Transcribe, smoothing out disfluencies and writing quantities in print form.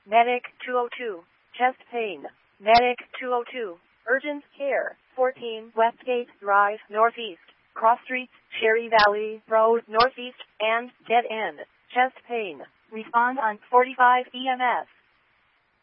Medic 202, chest pain. Medic 202, urgent care. 14 Westgate Drive, Northeast. Cross Streets, Cherry Valley Road, Northeast, and dead end. Chest pain. Respond on 45 EMS.